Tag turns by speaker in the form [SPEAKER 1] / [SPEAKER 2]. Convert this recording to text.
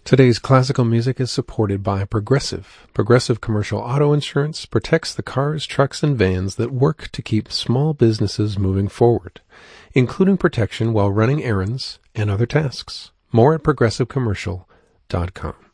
[SPEAKER 1] Today's classical music is supported by Progressive. Progressive Commercial Auto Insurance protects the cars, trucks, and vans that work to keep small businesses moving forward, including protection while running errands and other tasks. More at progressivecommercial.com.